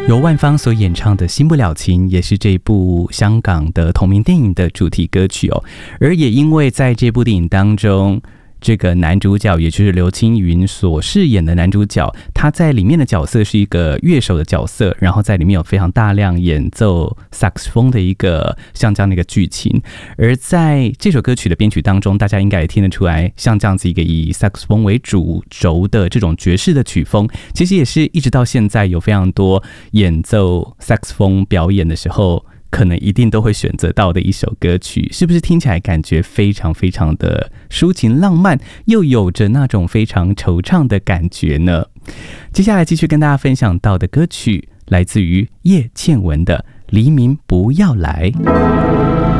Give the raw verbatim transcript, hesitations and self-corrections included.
由万芳所演唱的《新不了情》也是这部香港的同名电影的主题歌曲哦。而也因为在这部电影当中，这个男主角也就是刘青云所饰演的男主角，他在里面的角色是一个乐手的角色，然后在里面有非常大量演奏萨克斯风的一个像这样的一个剧情。而在这首歌曲的编曲当中，大家应该也听得出来，像这样子一个以萨克斯风为主轴的这种爵士的曲风，其实也是一直到现在有非常多演奏萨克斯风表演的时候可能一定都会选择到的一首歌曲，是不是听起来感觉非常非常的抒情浪漫，又有着那种非常惆怅的感觉呢？接下来继续跟大家分享到的歌曲来自于叶倩文的《黎明不要来》。